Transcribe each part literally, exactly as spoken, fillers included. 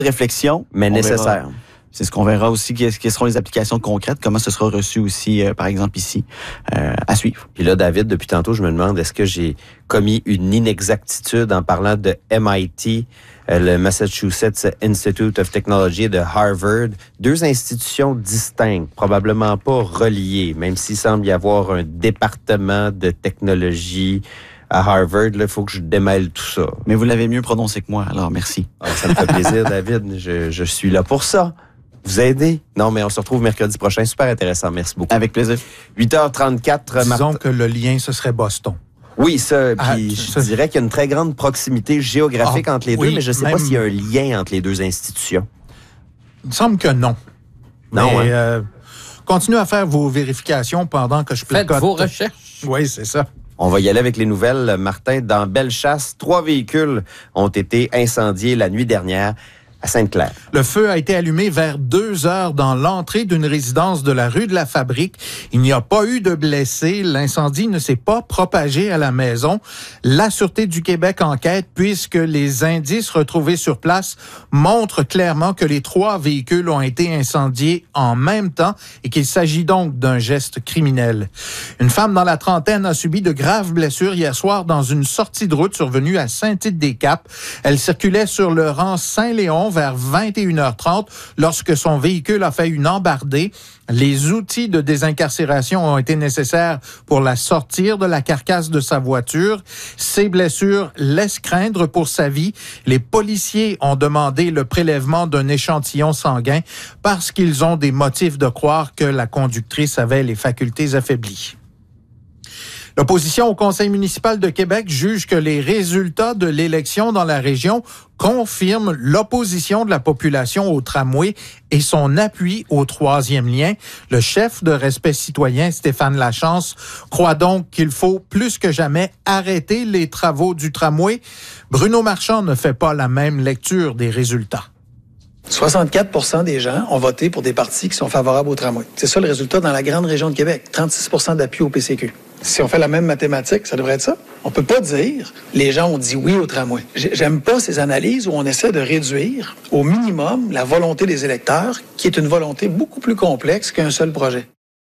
réflexion, mais nécessaire. Verra. C'est ce qu'on verra aussi, quelles seront les applications concrètes, comment ce sera reçu aussi, euh, par exemple, ici, euh, à suivre. Puis là, David, depuis tantôt, je me demande, est-ce que j'ai commis une inexactitude en parlant de M I T, euh, le Massachusetts Institute of Technology de Harvard, deux institutions distinctes, probablement pas reliées, même s'il semble y avoir un département de technologie à Harvard, il faut que je démêle tout ça. Mais vous l'avez mieux prononcé que moi, alors merci. Alors, ça me fait plaisir, David. Je, je suis là pour ça. Vous aider. Non, mais on se retrouve mercredi prochain. Super intéressant. Merci beaucoup. Avec plaisir. huit heures trente-quatre. Disons Martin. que le lien, ce serait Boston. Oui, ça. Ah, Puis ça, je dirais qu'il y a une très grande proximité géographique ah, entre les oui, deux, mais je ne sais même... pas s'il y a un lien entre les deux institutions. Il me semble que non. Non, mais, hein? euh, continuez à faire vos vérifications pendant que je placote. Faites vos recherches. Oui, c'est ça. On va y aller avec les nouvelles. Martin, dans Bellechasse, trois véhicules ont été incendiés la nuit dernière à Sainte-Claire. Le feu a été allumé vers deux heures dans l'entrée d'une résidence de la rue de la Fabrique. Il n'y a pas eu de blessés. L'incendie ne s'est pas propagé à la maison. La Sûreté du Québec enquête puisque les indices retrouvés sur place montrent clairement que les trois véhicules ont été incendiés en même temps et qu'il s'agit donc d'un geste criminel. Une femme dans la trentaine a subi de graves blessures hier soir dans une sortie de route survenue à Saint-Tite-des-Caps. Elle circulait sur le rang Saint-Léon vers vingt et une heures trente lorsque son véhicule a fait une embardée. Les outils de désincarcération ont été nécessaires pour la sortir de la carcasse de sa voiture. Ces blessures laissent craindre pour sa vie. Les policiers ont demandé le prélèvement d'un échantillon sanguin parce qu'ils ont des motifs de croire que la conductrice avait les facultés affaiblies. L'opposition au Conseil municipal de Québec juge que les résultats de l'élection dans la région confirment l'opposition de la population au tramway et son appui au troisième lien. Le chef de Respect citoyen, Stéphane Lachance, croit donc qu'il faut plus que jamais arrêter les travaux du tramway. Bruno Marchand ne fait pas la même lecture des résultats. soixante-quatre pour cent des gens ont voté pour des partis qui sont favorables au tramway. C'est ça le résultat dans la grande région de Québec. trente-six pour cent d'appui au P C Q. Si on fait la même mathématique, ça devrait être ça. On peut pas dire les gens ont dit oui au tramway. J'aime pas ces analyses où on essaie de réduire au minimum la volonté des électeurs, qui est une volonté beaucoup plus complexe qu'un seul projet.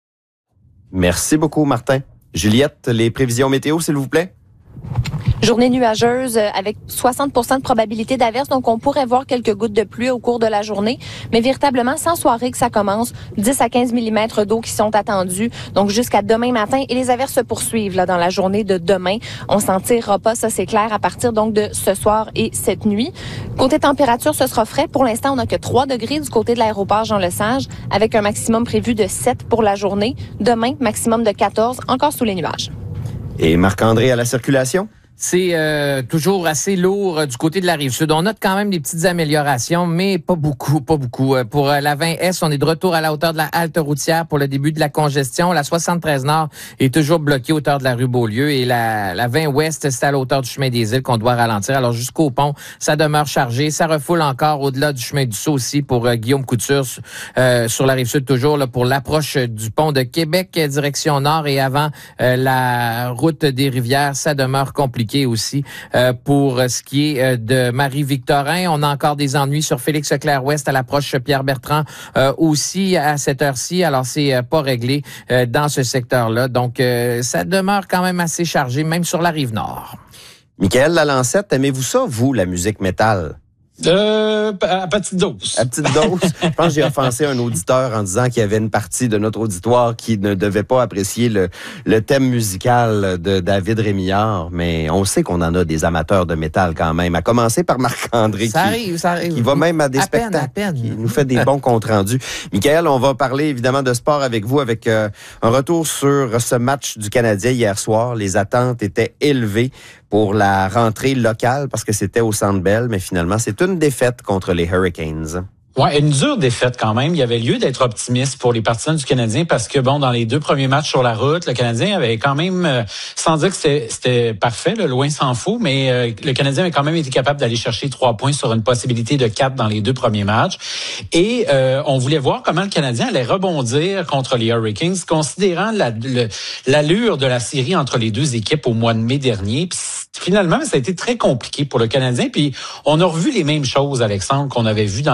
Merci beaucoup, Martin. Juliette, les prévisions météo, s'il vous plaît? Journée nuageuse avec soixante pour cent de probabilité d'averse, donc on pourrait voir quelques gouttes de pluie au cours de la journée, mais véritablement sans soirée que ça commence, dix à quinze millimètres d'eau qui sont attendus, donc jusqu'à demain matin, et les averses se poursuivent là dans la journée de demain. On s'en tirera pas, ça c'est clair, à partir donc de ce soir et cette nuit. Côté température, ce sera frais. Pour l'instant, on n'a que trois degrés du côté de l'aéroport Jean-Lesage, avec un maximum prévu de sept pour la journée. Demain, maximum de quatorze, encore sous les nuages. Et Marc-André à la circulation? C'est euh, toujours assez lourd euh, du côté de la Rive-Sud. On note quand même des petites améliorations, mais pas beaucoup, pas beaucoup. Euh, pour euh, la vingt S, on est de retour à la hauteur de la halte routière pour le début de la congestion. La soixante-treize Nord est toujours bloquée à hauteur de la rue Beaulieu et la, la vingt Ouest, c'est à la hauteur du chemin des Îles qu'on doit ralentir. Alors jusqu'au pont, ça demeure chargé. Ça refoule encore au-delà du chemin du Sceau aussi pour euh, Guillaume Couture euh, sur la Rive-Sud toujours là, pour l'approche du pont de Québec, direction Nord et avant euh, la route des Rivières. Ça demeure compliqué aussi euh, pour ce qui est euh, de Marie-Victorin. On a encore des ennuis sur Félix-Leclerc-Ouest à l'approche Pierre-Bertrand euh, aussi à cette heure-ci. Alors, c'est euh, pas réglé euh, dans ce secteur-là. Donc, euh, ça demeure quand même assez chargé, même sur la Rive-Nord. Michael Lalancette, aimez-vous ça, vous, la musique métal? Euh, à petite dose. À petite dose. Je pense que j'ai offensé un auditeur en disant qu'il y avait une partie de notre auditoire qui ne devait pas apprécier le, le thème musical de David Rémillard, mais on sait qu'on en a des amateurs de métal quand même, à commencer par Marc-André Ça qui, arrive, ça arrive. qui va même à des à spectacles, peine, à peine. qui nous fait des bons comptes rendus. Michael, on va parler évidemment de sport avec vous, avec euh, un retour sur ce match du Canadien hier soir. Les attentes étaient élevées pour la rentrée locale parce que c'était au Centre Bell, mais finalement, c'est une défaite contre les Hurricanes. Ouais, une dure défaite quand même. Il y avait lieu d'être optimiste pour les partisans du Canadien parce que, bon, dans les deux premiers matchs sur la route, le Canadien avait quand même, euh, sans dire que c'était, c'était parfait, là, loin s'en faut, mais euh, le Canadien avait quand même été capable d'aller chercher trois points sur une possibilité de quatre dans les deux premiers matchs. Et euh, on voulait voir comment le Canadien allait rebondir contre les Hurricanes, considérant la, le, l'allure de la série entre les deux équipes au mois de mai dernier. Puis, finalement, ça a été très compliqué pour le Canadien. Puis on a revu les mêmes choses, Alexandre, qu'on avait vu dans